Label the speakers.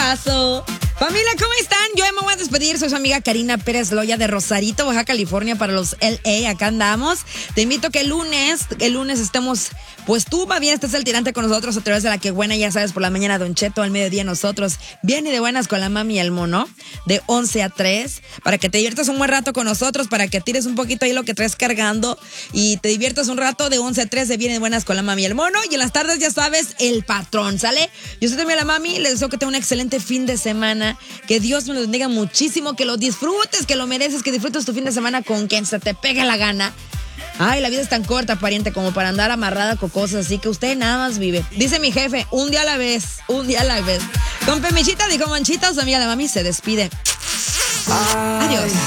Speaker 1: paso. Familia, ¿cómo están? Yo me voy a despedir. Soy su amiga Karina Pérez Loya de Rosarito, Baja California, para los LA. Acá andamos. Te invito a que el lunes estemos, pues tú, más bien, estés al tirante con nosotros a través de La Que Buena, ya sabes, por la mañana Don Cheto, al mediodía nosotros, bien y de buenas con la mami y el mono, de 11 a 3, para que te diviertas un buen rato con nosotros, para que tires un poquito ahí lo que traes cargando y te diviertas un rato de 11 a 3 de bien y de buenas con la mami y el mono. Y en las tardes, ya sabes, el patrón, ¿sale? Yo soy también la mami, les deseo que tenga un excelente fin de semana. Que Dios me lo bendiga muchísimo, que lo disfrutes, que lo mereces, que disfrutes tu fin de semana con quien se te pegue la gana. Ay, la vida es tan corta, pariente, como para andar amarrada con cosas así, que usted nada más vive. Dice mi jefe, un día a la vez, un día a la vez. Con Pemichita dijo Manchita, su amiga la mami se despide. Adiós.